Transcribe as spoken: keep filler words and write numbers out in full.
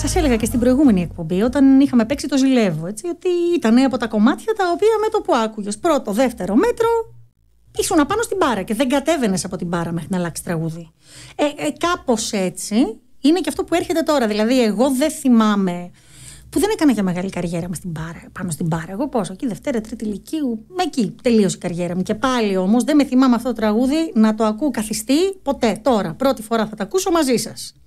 Σας έλεγα και στην προηγούμενη εκπομπή, όταν είχαμε παίξει το Ζηλεύω, έτσι, ότι ήταν από τα κομμάτια τα οποία με το που άκουγες πρώτο, δεύτερο μέτρο, ήσουν απάνω στην μπάρα και δεν κατέβαινες από την μπάρα μέχρι να αλλάξει τραγούδι. Ε, ε, κάπως έτσι είναι και αυτό που έρχεται τώρα. Δηλαδή, εγώ δεν θυμάμαι. Που δεν έκανα για μεγάλη καριέρα με στην μπάρα, πάνω στην μπάρα. Εγώ πόσο, εκεί Δευτέρα, Τρίτη Λυκείου, εκεί τελείωσε η καριέρα μου. Και πάλι όμως δεν με θυμάμαι αυτό το τραγούδι να το ακούω καθιστή ποτέ. Τώρα, πρώτη φορά θα το ακούσω μαζί σας.